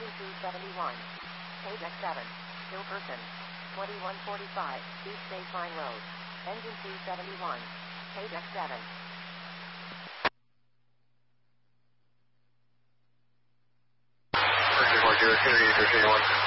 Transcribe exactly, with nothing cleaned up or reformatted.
Engine two seventy-one. Page X seven. Hill person. twenty-one forty-five, East State Line Road. Engine two seventy-one. Page X seven. Roger, Roger, one.